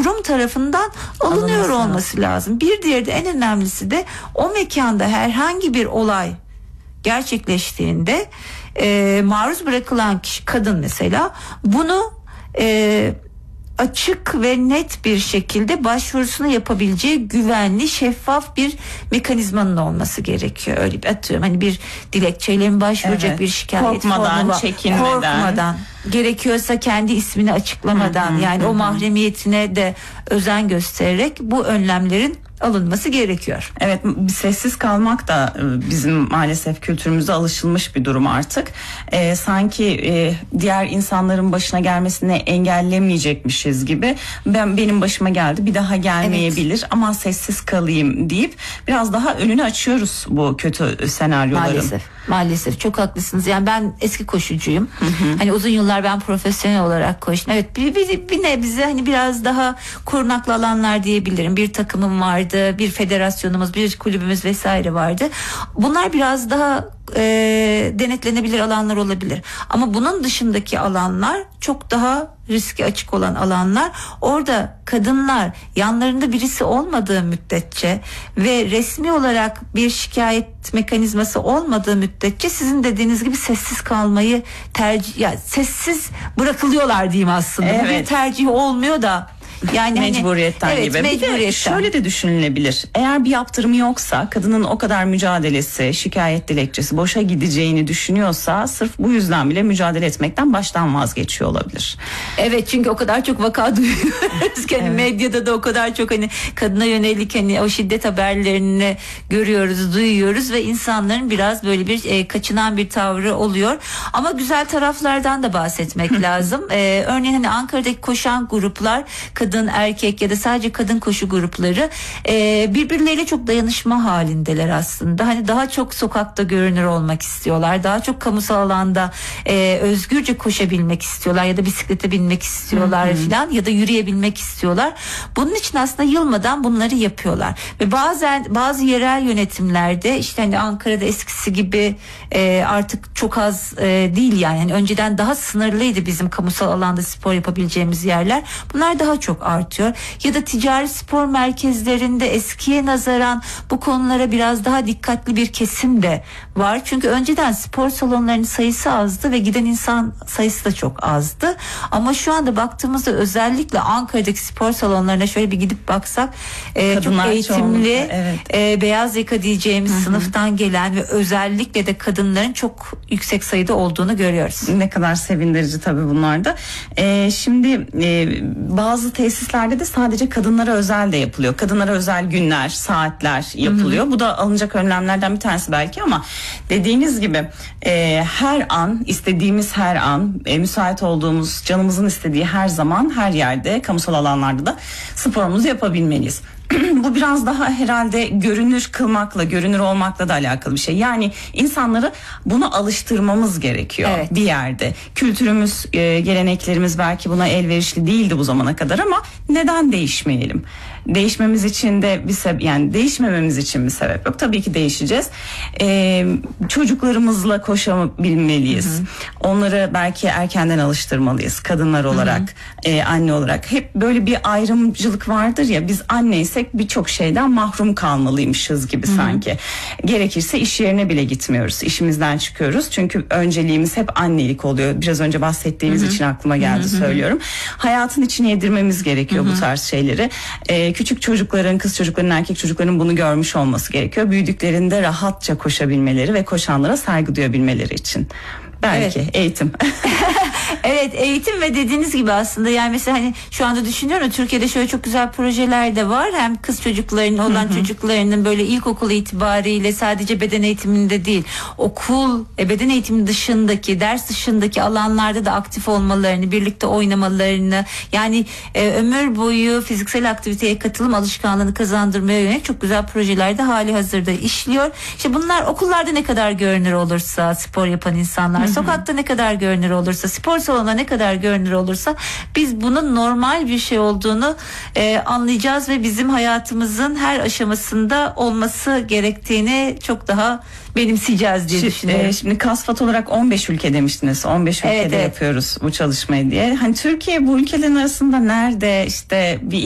kurum tarafından alınıyor olması lazım. Bir diğeri de, en önemlisi de, o mekanda herhangi bir olay gerçekleştiğinde maruz bırakılan kişi, kadın mesela, bunu açık ve net bir şekilde başvurusunu yapabileceği güvenli, şeffaf bir mekanizmanın olması gerekiyor. Öyle bir, atıyorum, hani bir dilekçeyle mi başvuracak, bir şikayet korkmadan, çekinmeden, korkmadan, gerekiyorsa kendi ismini açıklamadan, yani o mahremiyetine de özen göstererek bu önlemlerin alınması gerekiyor. Evet, sessiz kalmak da bizim maalesef kültürümüzde alışılmış bir durum artık. Sanki diğer insanların başına gelmesini engellemeyecekmişiz gibi. Benim başıma geldi, bir daha gelmeyebilir, ama sessiz kalayım deyip biraz daha önünü açıyoruz bu kötü senaryoların. Maalesef çok haklısınız. Yani ben eski koşucuyum. Hani uzun yıllar ben profesyonel olarak koştum. Evet, bir nebze hani biraz daha korunaklı alanlar diyebilirim. Bir takımım vardı, bir federasyonumuz, bir kulübümüz vesaire vardı. Bunlar biraz daha denetlenebilir alanlar olabilir. Ama bunun dışındaki alanlar çok daha riske açık olan alanlar. Orada kadınlar yanlarında birisi olmadığı müddetçe ve resmi olarak bir şikayet mekanizması olmadığı müddetçe, sizin dediğiniz gibi sessiz kalmayı sessiz bırakılıyorlar diyeyim aslında. Evet. Bu bir tercih olmuyor da. Yani mecburiyetten gibi. Bir de şöyle de düşünülebilir. Eğer bir yaptırımı yoksa, kadının o kadar mücadelesi, şikayet dilekçesi boşa gideceğini düşünüyorsa, sırf bu yüzden bile mücadele etmekten baştan vazgeçiyor olabilir. Evet, çünkü o kadar çok vaka duyuyoruz ki medyada da o kadar çok hani kadına yönelik hani o şiddet haberlerini görüyoruz, duyuyoruz ve insanların biraz böyle bir kaçınan bir tavrı oluyor. Ama güzel taraflardan da bahsetmek lazım. Örneğin hani Ankara'daki koşan gruplar, kadın, erkek ya da sadece kadın koşu grupları birbirleriyle çok dayanışma halindeler aslında. Hani daha çok sokakta görünür olmak istiyorlar. Daha çok kamusal alanda özgürce koşabilmek istiyorlar ya da bisiklete binmek istiyorlar filan, ya da yürüyebilmek istiyorlar. Bunun için aslında yılmadan bunları yapıyorlar. Ve bazen bazı yerel yönetimlerde, işte hani Ankara'da eskisi gibi artık çok az değil yani. Hani önceden daha sınırlıydı bizim kamusal alanda spor yapabileceğimiz yerler. Bunlar daha çok artıyor. Ya da ticari spor merkezlerinde eskiye nazaran bu konulara biraz daha dikkatli bir kesim de var. Çünkü önceden spor salonlarının sayısı azdı ve giden insan sayısı da çok azdı. Ama şu anda baktığımızda özellikle Ankara'daki spor salonlarına şöyle bir gidip baksak, çok eğitimli, beyaz yaka diyeceğimiz sınıftan gelen ve özellikle de kadınların çok yüksek sayıda olduğunu görüyoruz. Ne kadar sevindirici tabii bunlar da. Şimdi bazı tesislerde de sadece kadınlara özel de yapılıyor. Kadınlara özel günler, saatler yapılıyor. Bu da alınacak önlemlerden bir tanesi belki, ama dediğiniz gibi her an, istediğimiz her an, müsait olduğumuz, canımızın istediği her zaman, her yerde, kamusal alanlarda da sporumuzu yapabilmeliyiz. Bu biraz daha herhalde görünür kılmakla, görünür olmakla da alakalı bir şey. Yani insanları buna alıştırmamız gerekiyor bir yerde. Kültürümüz, geleneklerimiz belki buna elverişli değildi bu zamana kadar, ama neden değişmeyelim? Değişmemiz için de bir sebep, yani değişmememiz için bir sebep yok. Tabii ki değişeceğiz. Çocuklarımızla koşabilmeliyiz. Onları belki erkenden alıştırmalıyız. Kadınlar olarak, anne olarak. Hep böyle bir ayrımcılık vardır ya, biz anneysek birçok şeyden mahrum kalmalıymışız gibi sanki. Gerekirse iş yerine bile gitmiyoruz. İşimizden çıkıyoruz. Çünkü önceliğimiz hep annelik oluyor. Biraz önce bahsettiğimiz için aklıma geldi, söylüyorum. Hayatın içine yedirmemiz gerekiyor bu tarz şeyleri. Küçük çocukların, kız çocukların, erkek çocukların bunu görmüş olması gerekiyor. Büyüdüklerinde rahatça koşabilmeleri ve koşanlara saygı duyabilmeleri için. Belki eğitim. Evet, eğitim ve dediğiniz gibi aslında, yani mesela hani şu anda düşünüyorum, Türkiye'de şöyle çok güzel projeler de var. Hem kız çocuklarının olan çocuklarının böyle ilkokul itibariyle sadece beden eğitiminde değil, okul beden eğitimi dışındaki, ders dışındaki alanlarda da aktif olmalarını, birlikte oynamalarını, yani ömür boyu fiziksel aktiviteye katılım alışkanlığını kazandırmaya yönelik çok güzel projeler de hali hazırda işliyor. İşte bunlar okullarda ne kadar görünür olursa spor yapan insanlar, sokakta ne kadar görünür olursa, spor salonunda ne kadar görünür olursa, biz bunun normal bir şey olduğunu anlayacağız ve bizim hayatımızın her aşamasında olması gerektiğini çok daha benimseyeceğiz diye düşünüyorum. Şimdi KASFAT olarak 15 ülke demiştiniz. 15 ülkede yapıyoruz bu çalışmayı diye. Hani Türkiye bu ülkelerin arasında nerede, işte bir